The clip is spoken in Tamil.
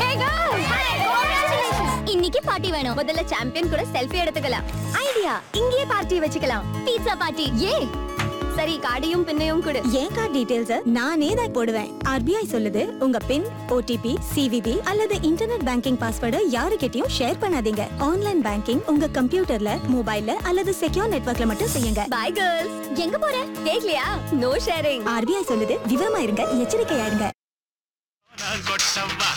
இன்னைக்கு பார்ட்டி வேணும். முதல்ல சாம்பியன் கூட செல்ஃபி எடுத்துக்கலாம். ஐடியா, இங்கேயே பார்ட்டி வச்சுக்கலாம். Pizza party. ஏ சரி, கார்டையும் பின்னையும் கொடு. என் கார்டு டீடைல்ஸ் நானே தான் போடுவேன். RBI சொல்லுது, உங்க பின், OTP, CVV அல்லது இன்டர்நெட் பேங்கிங் பாஸ்வேர்டை யாருக்கிட்டையும் ஷேர் பண்ணாதீங்க. ஆன்லைன் பேங்கிங் உங்க கம்ப்யூட்டர்ல, மொபைல்ல அல்லது செக்யூர் நெட்வொர்க்ல மட்டும் செய்யுங்க. By girls. எங்க போற? கேக்கலையா? No sharing. RBI சொல்லுது, விவரமா இருங்க, எச்சரிக்கையா இருங்க.